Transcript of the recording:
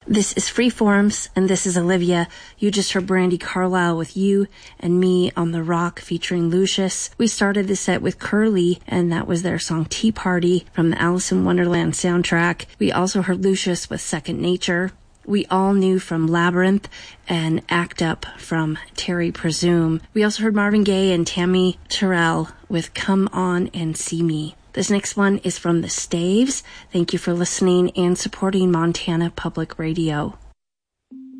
This is Freeforms, and this is Olivia. You just heard Brandi Carlile with You and Me on the Rock featuring Lucius. We started the set with Curly, and that was their song Tea Party from the Alice in Wonderland soundtrack. We also heard Lucius with Second Nature. We All Knew from Labyrinth and Act Up from Terry Presume. We also heard Marvin Gaye and Tammy Terrell with Come On and See Me. This next one is from the Staves. Thank you for listening and supporting Montana Public Radio.